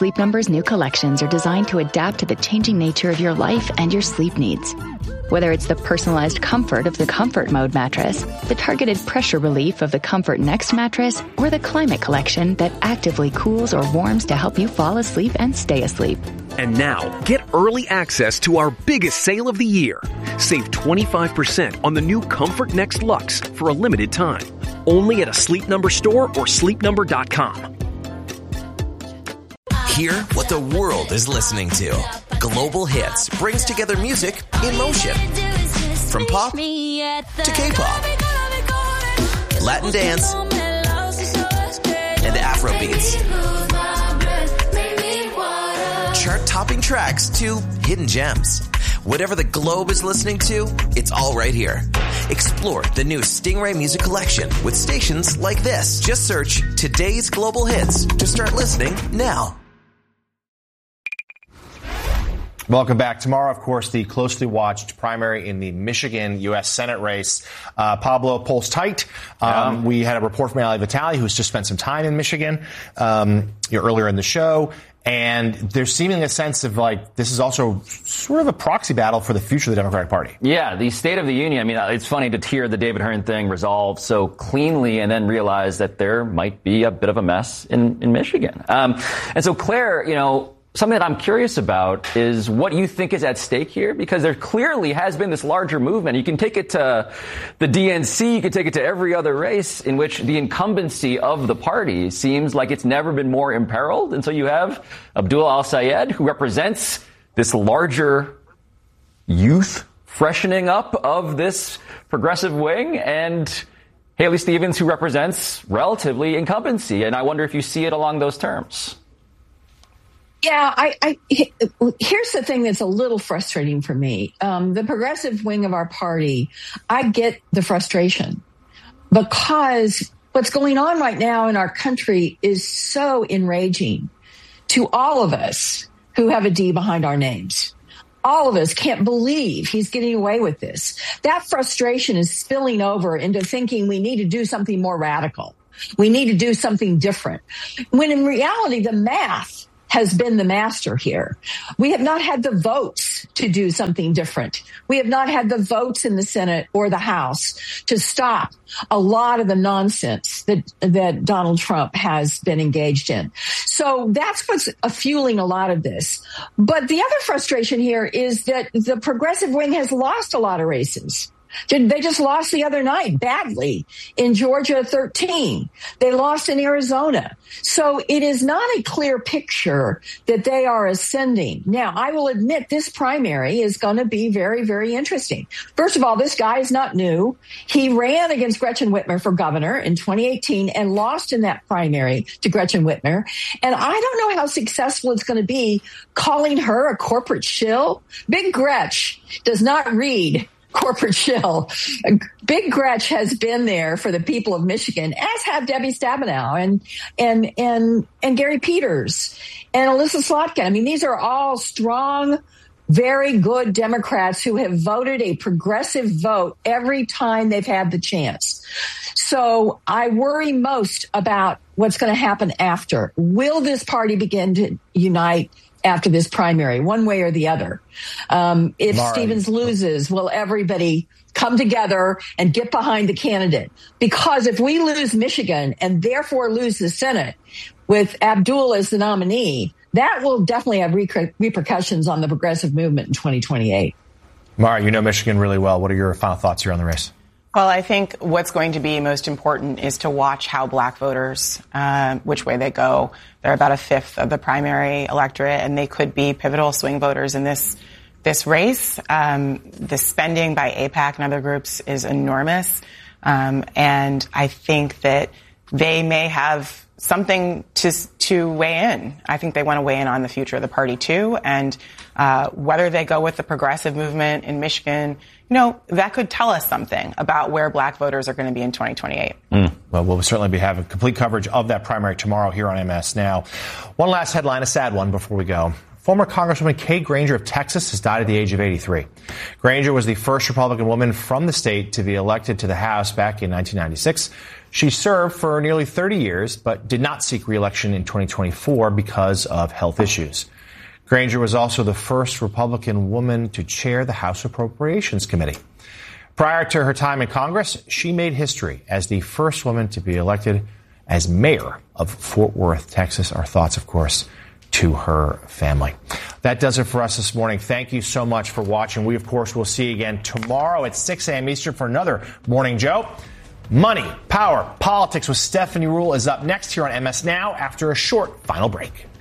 Sleep Number's new collections are designed to adapt to the changing nature of your life and your sleep needs. Whether it's the personalized comfort of the Comfort Mode mattress, the targeted pressure relief of the Comfort Next mattress, or the Climate Collection that actively cools or warms to help you fall asleep and stay asleep. And now, get early access to our biggest sale of the year. Save 25% on the new Comfort Next Luxe for a limited time. Only at a Sleep Number store or sleepnumber.com. Hear what the world is listening to. Global Hits brings together music in motion. From pop to K-pop, Latin dance, and Afrobeats. Chart-topping tracks to hidden gems. Whatever the globe is listening to, it's all right here. Explore the new Stingray Music Collection with stations like this. Just search Today's Global Hits to start listening now. Welcome back. Tomorrow, of course, the closely watched primary in the Michigan U.S. Senate race. Pablo, polls tight. We had a report from Ali Vitale, who's just spent some time in Michigan earlier in the show. And there's seemingly a sense of like this is also sort of a proxy battle for the future of the Democratic Party. Yeah, the State of the Union. I mean, it's funny to hear the David Hearn thing resolved so cleanly and then realize that there might be a bit of a mess in Michigan. And so, Claire, something that I'm curious about is what you think is at stake here, because there clearly has been this larger movement. You can take it to the DNC, you can take it to every other race in which the incumbency of the party seems like it's never been more imperiled. And so you have Abdul Al-Sayed, who represents this larger youth freshening up of this progressive wing, and Haley Stevens, who represents relatively incumbency. And I wonder if you see it along those terms. Yeah, here's the thing that's a little frustrating for me. The progressive wing of our party, I get the frustration because what's going on right now in our country is so enraging to all of us who have a D behind our names. All of us can't believe he's getting away with this. That frustration is spilling over into thinking we need to do something more radical. We need to do something different. When in reality, the math has been the master here. We have not had the votes to do something different. We have not had the votes in the Senate or the House to stop a lot of the nonsense that Donald Trump has been engaged in. So that's what's fueling a lot of this. But the other frustration here is that the progressive wing has lost a lot of races. They just lost the other night badly in Georgia 13. They lost in Arizona. So it is not a clear picture that they are ascending. Now, I will admit this primary is going to be very, very interesting. First of all, this guy is not new. He ran against Gretchen Whitmer for governor in 2018 and lost in that primary to Gretchen Whitmer. And I don't know how successful it's going to be calling her a corporate shill. Big Gretch does not read corporate shill. Big Gretch has been there for the people of Michigan, as have Debbie Stabenow and Gary Peters and Alyssa Slotkin. I mean, these are all strong, very good Democrats who have voted a progressive vote every time they've had the chance. So I worry most about what's going to happen after. Will this party begin to unite after this primary, one way or the other? If Stevens loses, will everybody come together and get behind the candidate? Because if we lose Michigan and therefore lose the Senate with Abdul as the nominee, that will definitely have repercussions on the progressive movement in 2028. Mara, you know Michigan really well. What are your final thoughts here on the race? Well, I think what's going to be most important is to watch how black voters, which way they go. They're about a fifth of the primary electorate, and they could be pivotal swing voters in this race. The spending by AIPAC and other groups is enormous. And I think that they may have something to weigh in. I think they want to weigh in on the future of the party too. And whether they go with the progressive movement in Michigan, that could tell us something about where black voters are going to be in 2028. Well, we'll certainly be having complete coverage of that primary tomorrow here on MS Now. One last headline, a sad one before we go. Former Congresswoman Kay Granger of Texas has died at the age of 83. Granger was the first Republican woman from the state to be elected to the House back in 1996. She served for nearly 30 years, but did not seek re-election in 2024 because of health issues. Granger was also the first Republican woman to chair the House Appropriations Committee. Prior to her time in Congress, she made history as the first woman to be elected as mayor of Fort Worth, Texas. Our thoughts, of course, to her family. That does it for us this morning. Thank you so much for watching. We, of course, will see you again tomorrow at 6 a.m. Eastern for another Morning Joe. Money, Power, Politics with Stephanie Ruhle is up next here on MS Now after a short final break.